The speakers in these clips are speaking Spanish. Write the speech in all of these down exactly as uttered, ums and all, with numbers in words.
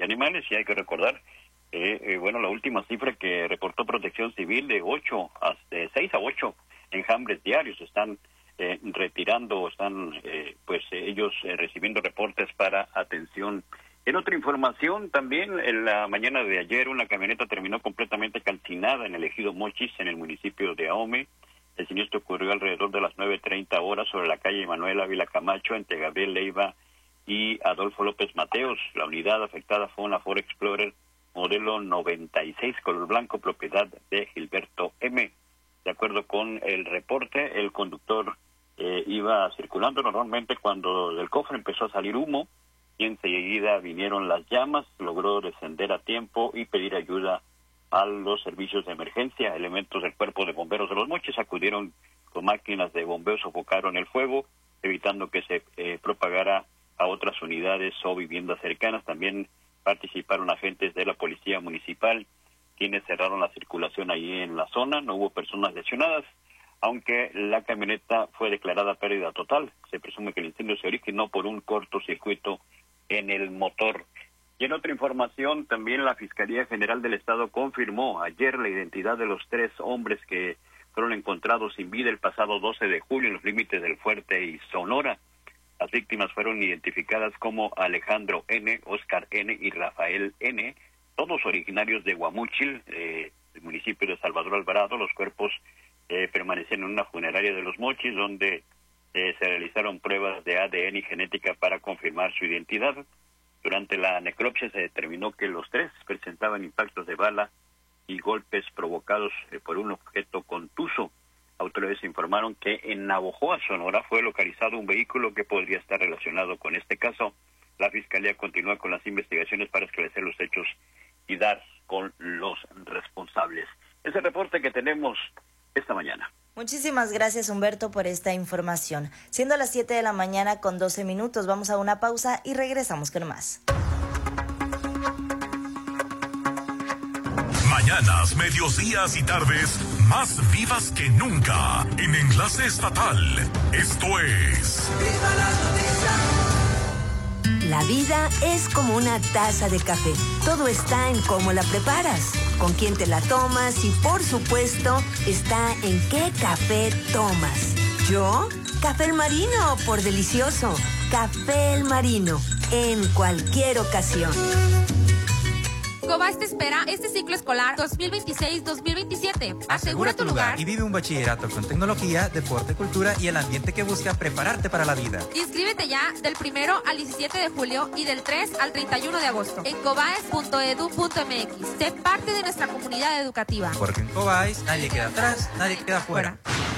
animales, y hay que recordar, eh, eh, bueno, la última cifra que reportó Protección Civil de ocho, de seis a ocho enjambres diarios están eh, retirando, están eh, pues eh, ellos eh, recibiendo reportes para atención. En otra información, también en la mañana de ayer una camioneta terminó completamente calcinada en el ejido Mochis, en el municipio de Ahome. El siniestro ocurrió alrededor de las nueve treinta horas sobre la calle Manuel Ávila Camacho, entre Gabriel Leiva y Adolfo López Mateos. La unidad afectada fue una Ford Explorer modelo noventa y seis color blanco, propiedad de Gilberto M. De acuerdo con el reporte, el conductor eh, iba circulando normalmente cuando del cofre empezó a salir humo y enseguida vinieron las llamas, logró descender a tiempo y pedir ayuda a los servicios de emergencia. Elementos del Cuerpo de Bomberos de Los Mochis acudieron con máquinas de bombeo, sofocaron el fuego, evitando que se eh, propagara a otras unidades o viviendas cercanas. También participaron agentes de la Policía Municipal, quienes cerraron la circulación ahí en la zona. No hubo personas lesionadas, aunque la camioneta fue declarada pérdida total. Se presume que el incendio se originó por un cortocircuito en el motor. Y en otra información, también la Fiscalía General del Estado confirmó ayer la identidad de los tres hombres que fueron encontrados sin vida el pasado doce de julio en los límites del Fuerte y Sonora. Las víctimas fueron identificadas como Alejandro N., Oscar N. y Rafael N., todos originarios de Guamúchil, eh, el municipio de Salvador Alvarado. Los cuerpos eh, permanecían en una funeraria de Los Mochis, donde eh, se realizaron pruebas de A D N y genética para confirmar su identidad. Durante la necropsia se determinó que los tres presentaban impactos de bala y golpes provocados eh, por un objeto contuso. Autoridades informaron que en Navojoa, Sonora, fue localizado un vehículo que podría estar relacionado con este caso. La Fiscalía continúa con las investigaciones para esclarecer los hechos y dar con los responsables. Es el reporte que tenemos esta mañana. Muchísimas gracias, Humberto, por esta información. Siendo las siete de la mañana con doce minutos, vamos a una pausa y regresamos con más. Mañanas, mediodías y tardes más vivas que nunca en Enlace Estatal. Esto es ¡Viva las noticias! La vida es como una taza de café. Todo está en cómo la preparas, con quién te la tomas y, por supuesto, está en qué café tomas. ¿Yo? Café El Marino, por delicioso. Café El Marino, en cualquier ocasión. Cobás te espera este ciclo escolar dos mil veintiséis dos mil veintisiete. Asegura tu lugar y vive un bachillerato con tecnología, deporte, cultura y el ambiente que busca prepararte para la vida. Inscríbete ya del primero al diecisiete de julio y del tres al treinta y uno de agosto en cobaes punto edu punto m x. Sé parte de nuestra comunidad educativa. Porque en Cobaes nadie queda atrás, nadie queda fuera.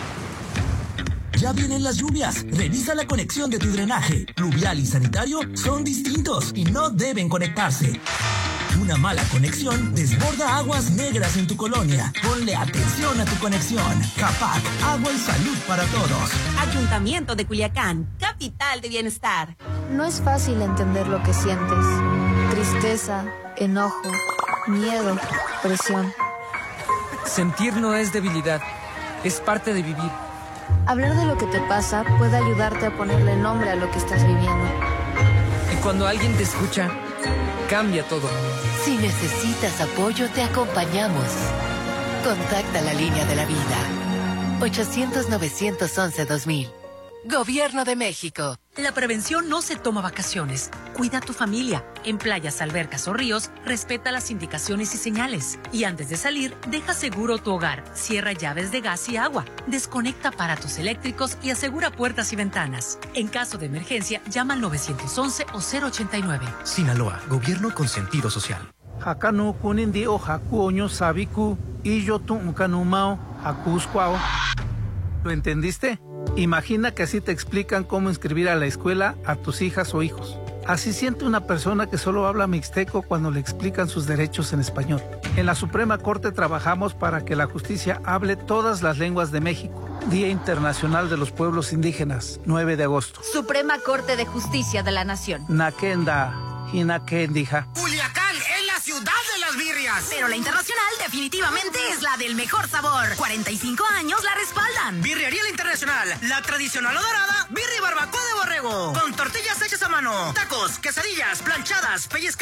Ya vienen las lluvias. Revisa la conexión de tu drenaje. Pluvial y sanitario son distintos y no deben conectarse. Una mala conexión desborda aguas negras en tu colonia. Ponle atención a tu conexión. CAPAC, agua y salud para todos. Ayuntamiento de Culiacán, capital de bienestar. No es fácil entender lo que sientes. Tristeza, enojo, miedo, presión. Sentir no es debilidad, es parte de vivir. Hablar de lo que te pasa puede ayudarte a ponerle nombre a lo que estás viviendo. Y cuando alguien te escucha, cambia todo. Si necesitas apoyo, te acompañamos. Contacta la línea de la vida. ochocientos, novecientos once, dos mil. Gobierno de México. La prevención no se toma vacaciones. Cuida a tu familia. En playas, albercas o ríos, respeta las indicaciones y señales. Y antes de salir, deja seguro tu hogar. Cierra llaves de gas y agua. Desconecta aparatos eléctricos y asegura puertas y ventanas. En caso de emergencia, llama al nueve once o cero ochenta y nueve. Sinaloa, gobierno con sentido social. Hakanu kunindi o haku oño sabiku y yo tu ukanumao hakuskwao. ¿Lo entendiste? Imagina que así te explican cómo inscribir a la escuela a tus hijas o hijos. Así siente una persona que solo habla mixteco cuando le explican sus derechos en español. En la Suprema Corte trabajamos para que la justicia hable todas las lenguas de México. Día Internacional de los Pueblos Indígenas, nueve de agosto. Suprema Corte de Justicia de la Nación. Nakenda, Hinakendija. Culiacán es la ciudad de las birrias. Pero la internacional definitivamente es la del mejor sabor. cuarenta y cinco años la respaldan. Birrería La Internacional, la tradicional o dorada, birria y barbacoa de borrego. Con tortillas hechas a mano, tacos, quesadillas, planchadas, pellizcadas.